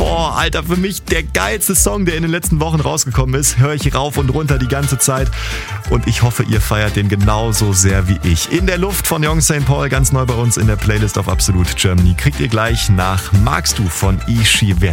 Boah, Alter, für mich der geilste Song, der in den letzten Wochen rausgekommen ist. Höre ich rauf und runter die ganze Zeit. Und ich hoffe, ihr feiert den genauso sehr wie ich. In der Luft von Young St. Paul, ganz neu bei uns in der Playlist auf Absolute Germany. Kriegt ihr gleich nach Magst du von Ishi Wert.